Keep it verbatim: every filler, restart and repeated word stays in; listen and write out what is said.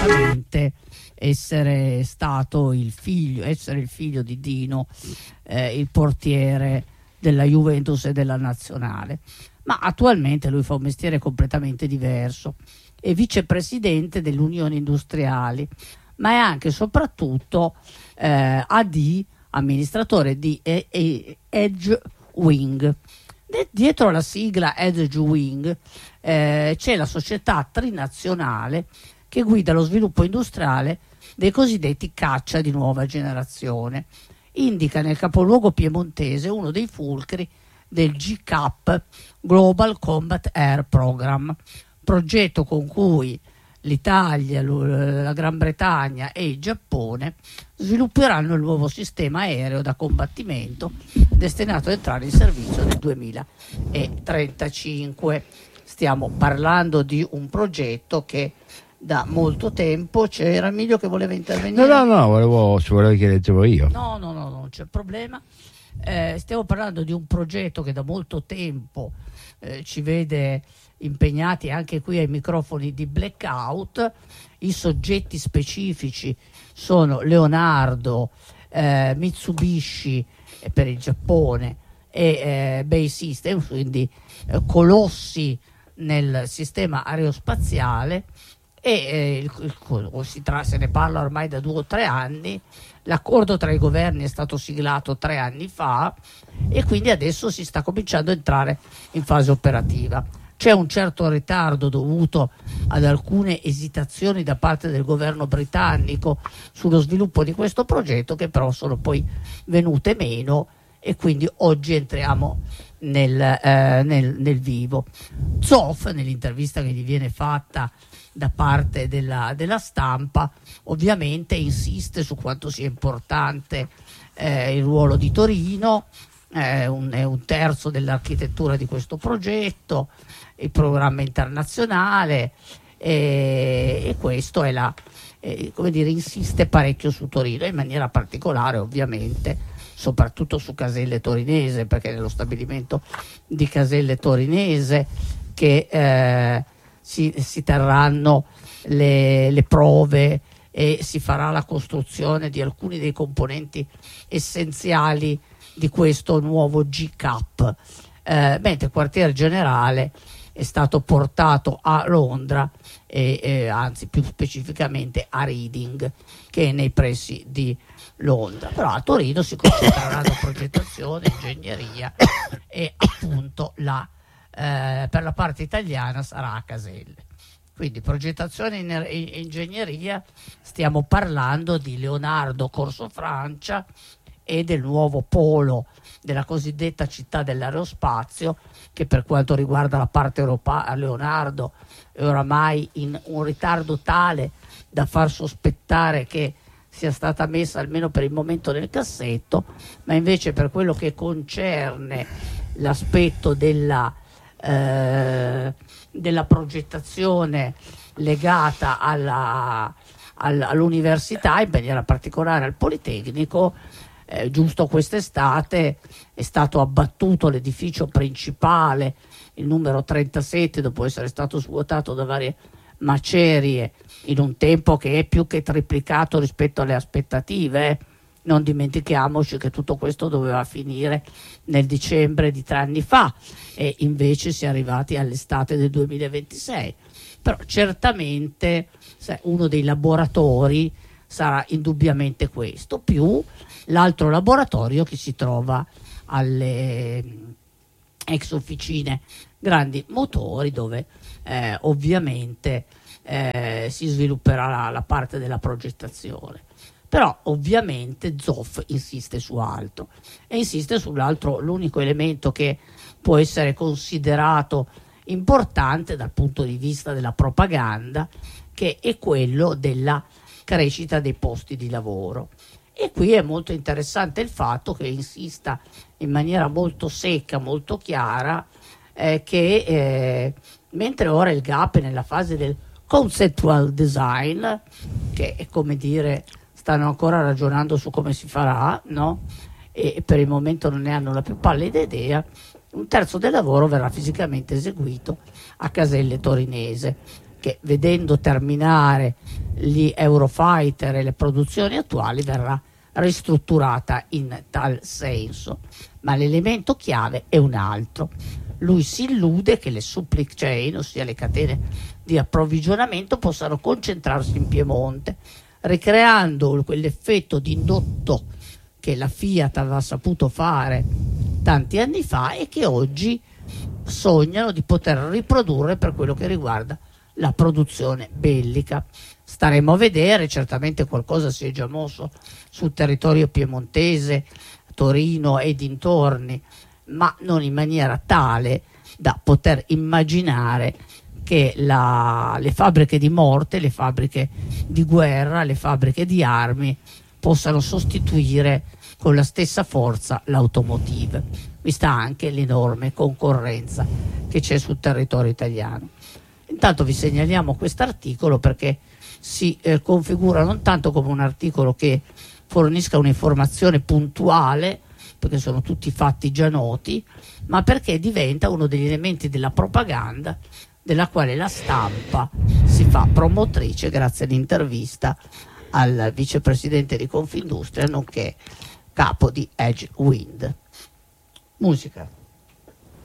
certamente essere stato il figlio, essere il figlio di Dino, eh, il portiere della Juventus e della Nazionale. Ma attualmente lui fa un mestiere completamente diverso, è vicepresidente dell'Unione Industriali, ma è anche e soprattutto eh, A D, amministratore di Edgewing. Dietro la sigla Edgewing eh, c'è la società trinazionale che guida lo sviluppo industriale dei cosiddetti caccia di nuova generazione. Indica nel capoluogo piemontese uno dei fulcri del G CAP, Global Combat Air Program, progetto con cui l'Italia, la Gran Bretagna e il Giappone svilupperanno il nuovo sistema aereo da combattimento destinato ad entrare in servizio nel duemilatrentacinque. Stiamo parlando di un progetto che da molto tempo c'era. Emilio che voleva intervenire? No, no, no, volevo, ci volevo che leggevo io. No, no, no, non c'è problema. Eh, stiamo parlando di un progetto che da molto tempo eh, ci vede impegnati anche qui ai microfoni di Blackout. I soggetti specifici sono Leonardo, eh, Mitsubishi eh, per il Giappone e eh, Bay Systems, quindi eh, colossi nel sistema aerospaziale. E eh, il, il, si, tra, se ne parla ormai da due o tre anni. L'accordo tra i governi è stato siglato tre anni fa e quindi adesso si sta cominciando a entrare in fase operativa. C'è un certo ritardo dovuto ad alcune esitazioni da parte del governo britannico sullo sviluppo di questo progetto, che però sono poi venute meno, e quindi oggi entriamo nel, eh, nel, nel vivo. Zoff, nell'intervista che gli viene fatta da parte della, della stampa, ovviamente insiste su quanto sia importante eh, il ruolo di Torino, eh, un, è un terzo dell'architettura di questo progetto, il programma internazionale, eh, e questo è la, eh, come dire, insiste parecchio su Torino, in maniera particolare ovviamente soprattutto su Caselle Torinese, perché nello stabilimento di Caselle Torinese che eh, Si, si terranno le, le prove e si farà la costruzione di alcuni dei componenti essenziali di questo nuovo G CAP, eh, mentre il quartier generale è stato portato a Londra e, e anzi più specificamente a Reading, che è nei pressi di Londra. Però a Torino si concentreranno progettazione, ingegneria e appunto la Eh, per la parte italiana sarà a Caselle. Quindi progettazione e ingegneria, stiamo parlando di Leonardo Corso Francia e del nuovo polo della cosiddetta città dell'aerospazio, che per quanto riguarda la parte europea Leonardo è oramai in un ritardo tale da far sospettare che sia stata messa almeno per il momento nel cassetto, ma invece per quello che concerne l'aspetto della Eh, della progettazione legata alla, alla, all'università, in maniera particolare al Politecnico, eh, giusto quest'estate è stato abbattuto l'edificio principale, il numero trentasette, dopo essere stato svuotato da varie macerie in un tempo che è più che triplicato rispetto alle aspettative. eh. Non dimentichiamoci che tutto questo doveva finire nel dicembre di tre anni fa e invece si è arrivati all'estate del duemilaventisei. Però certamente uno dei laboratori sarà indubbiamente questo, più l'altro laboratorio che si trova alle ex officine Grandi Motori, dove eh, ovviamente eh, si svilupperà la, la parte della progettazione. Però ovviamente Zoff insiste su altro e insiste sull'altro, l'unico elemento che può essere considerato importante dal punto di vista della propaganda, che è quello della crescita dei posti di lavoro. E qui è molto interessante il fatto che insista in maniera molto secca, molto chiara, eh, che eh, mentre ora il gap è nella fase del conceptual design, che è come dire stanno ancora ragionando su come si farà, no? E per il momento non ne hanno la più pallida idea, un terzo del lavoro verrà fisicamente eseguito a Caselle Torinese, che che vedendo terminare gli Eurofighter e le produzioni attuali verrà ristrutturata in tal senso. Ma l'elemento chiave è un altro. Lui si illude che le supply chain, ossia le catene di approvvigionamento, possano concentrarsi in Piemonte, ricreando quell'effetto di indotto che la Fiat aveva saputo fare tanti anni fa e che oggi sognano di poter riprodurre per quello che riguarda la produzione bellica. Staremo a vedere, certamente qualcosa si è già mosso sul territorio piemontese, Torino e dintorni, ma non in maniera tale da poter immaginare che la, le fabbriche di morte, le fabbriche di guerra, le fabbriche di armi possano sostituire con la stessa forza l'automotive, vista anche l'enorme concorrenza che c'è sul territorio italiano. Intanto vi segnaliamo quest'articolo perché si eh, configura non tanto come un articolo che fornisca un'informazione puntuale, perché sono tutti fatti già noti, ma perché diventa uno degli elementi della propaganda della quale la stampa si fa promotrice grazie all'intervista al vicepresidente di Confindustria nonché capo di Edgewind. Musica.